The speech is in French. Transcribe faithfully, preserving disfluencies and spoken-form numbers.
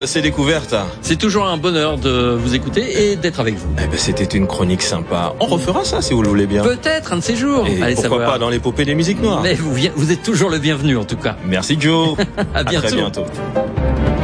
C'est découverte. C'est toujours un bonheur de vous écouter et d'être avec vous. Eh ben, c'était une chronique sympa. On refera ça si vous le voulez bien. Peut-être un de ces jours. Et Allez pourquoi savoir. pas dans l'épopée des musiques noires. Mais vous, vous êtes toujours le bienvenu en tout cas. Merci Joe. À bientôt. À très bientôt.